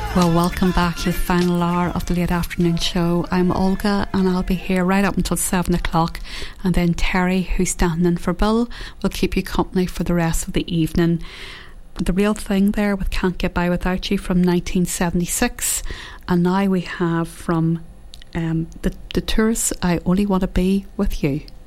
Well, welcome back to the final hour of the late afternoon show. I'm Olga and I'll be here right up until 7 o'clock, and then Terry, who's standing in for Bill, will keep you company for the rest of the evening. The Real Thing there with Can't Get By Without You from 1976, and now we have from the Tourists, I Only Want to Be With You.